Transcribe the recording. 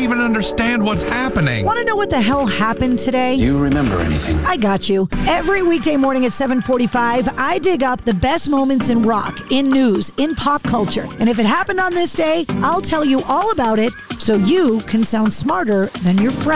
even understand what's happening. Want to know what the hell happened today? Do you remember anything? I got you. Every weekday morning at 7:45, I dig up the best moments in rock, in news, in pop culture. And if it happened on this day, I'll tell you all about it so you can sound smarter than your friends.